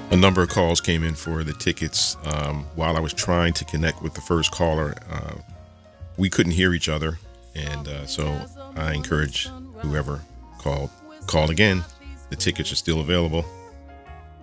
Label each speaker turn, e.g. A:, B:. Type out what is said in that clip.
A: A number of calls came in for the tickets. While I was trying to connect with the first caller, we couldn't hear each other, and so I encourage whoever called, call again. The tickets are still available.